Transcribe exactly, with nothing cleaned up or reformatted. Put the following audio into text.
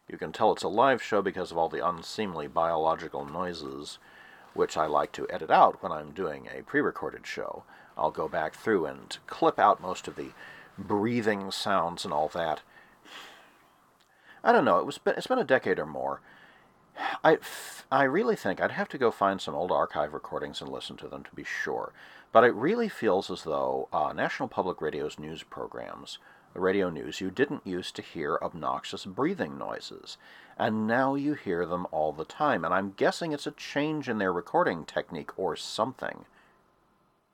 You can tell it's a live show because of all the unseemly biological noises, which I like to edit out when I'm doing a pre-recorded show. I'll go back through and clip out most of the breathing sounds and all that. I don't know, it was it's been a decade or more. I, I really think I'd have to go find some old archive recordings and listen to them to be sure. But it really feels as though uh, National Public Radio's news programs, the radio news, you didn't used to hear obnoxious breathing noises. And now you hear them all the time. And I'm guessing it's a change in their recording technique or something.